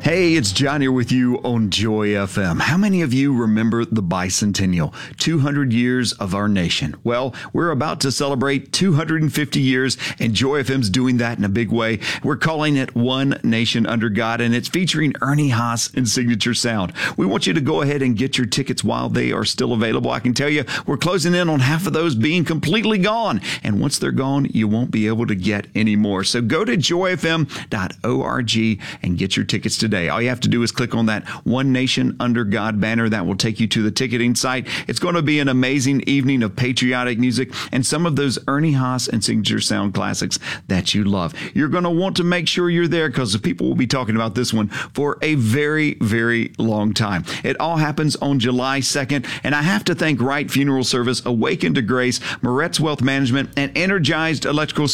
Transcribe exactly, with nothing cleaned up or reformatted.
Hey, it's John here with you on Joy F M. How many of you remember the bicentennial, two hundred years of our nation? Well, we're about to celebrate two hundred fifty years, and Joy F M's doing that in a big way. We're calling it One Nation Under God, and it's featuring Ernie Haas and Signature Sound. We want you to go ahead and get your tickets while they are still available. I can tell you, we're closing in on half of those being completely gone, and once they're gone, you won't be able to get any more. So go to joy f m dot org and get your tickets today. All you have to do is click on that One Nation Under God banner. That will take you to the ticketing site. It's going to be an amazing evening of patriotic music and some of those Ernie Haas and Signature Sound classics that you love. You're going to want to make sure you're there because the people will be talking about this one for a very, very long time. It all happens on July second, and I have to thank Wright Funeral Service, Awaken to Grace, Moretz Wealth Management, and Energized Electrical